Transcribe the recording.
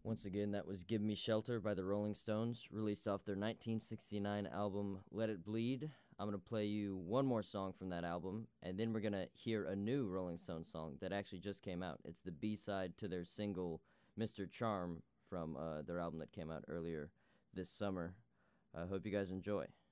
Once again, that was Give Me Shelter by the Rolling Stones, released off their 1969 album Let It Bleed. I'm going to play you one more song from that album, and then we're going to hear a new Rolling Stones song that actually just came out. It's the B-side to their single Mr. Charm from their album that came out earlier this summer. I hope you guys enjoy.